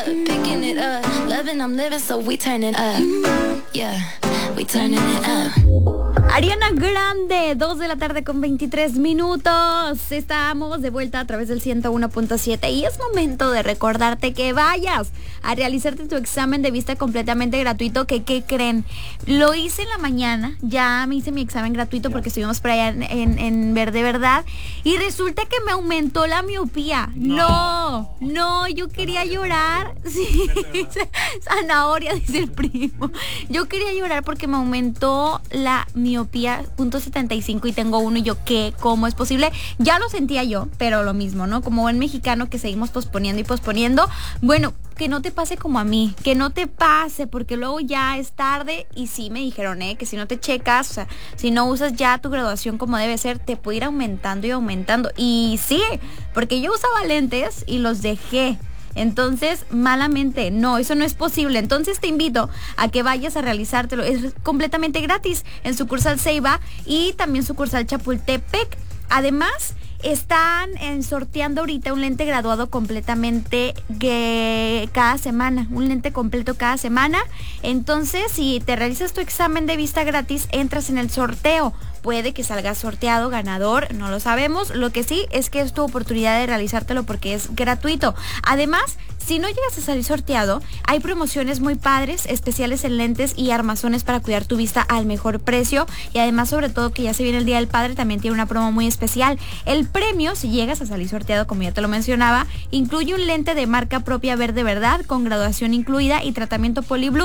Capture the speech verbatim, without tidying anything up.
Picking it up, loving, I'm living, so we turning up. Yeah, we turning it up. Ariana Grande, dos de la tarde con veintitrés minutos. Estamos de vuelta a través del ciento uno punto siete y es momento de recordarte que vayas a realizarte tu examen de vista completamente gratuito. Que, ¿qué creen? Lo hice en la mañana, ya me hice mi examen gratuito porque estuvimos por allá en, en, en Verde Verdad y resulta que me aumentó la miopía. No, no, no yo quería llorar. Sí, zanahoria, dice el primo. Yo quería llorar porque me aumentó la miopía punto setenta y cinco y tengo uno y yo, ¿qué? ¿Cómo es posible? Ya lo sentía yo, pero lo mismo, ¿no? Como buen mexicano que seguimos posponiendo y posponiendo. Bueno, que no te pase como a mí, que no te pase, porque luego ya es tarde y sí me dijeron, ¿eh? Que si no te checas, o sea, si no usas ya tu graduación como debe ser, te puede ir aumentando y aumentando. Y sí, porque yo usaba lentes y los dejé. Entonces, malamente, no, eso no es posible. Entonces te invito a que vayas a realizártelo. Es completamente gratis en sucursal Ceiba y también sucursal Chapultepec. Además, están en sorteando ahorita un lente graduado completamente que cada semana, un lente completo cada semana. Entonces, si te realizas tu examen de vista gratis, entras en el sorteo. Puede que salgas sorteado, ganador, no lo sabemos. Lo que sí es que es tu oportunidad de realizártelo porque es gratuito. Además, si no llegas a salir sorteado, hay promociones muy padres, especiales en lentes y armazones para cuidar tu vista al mejor precio. Y además, sobre todo, que ya se viene el Día del Padre, también tiene una promo muy especial. El premio, si llegas a salir sorteado, como ya te lo mencionaba, incluye un lente de marca propia Verde Verdad, con graduación incluida y tratamiento Poli Blue.